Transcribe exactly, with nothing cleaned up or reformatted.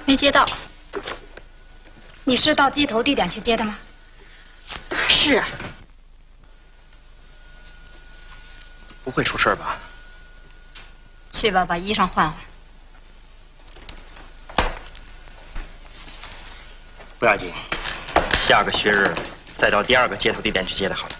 没接到。你是到接头地点去接的吗？是啊。 不会出事吧？ 去吧，把衣裳换换。 不要紧，下个学日再到第二个接头地点去接的好了。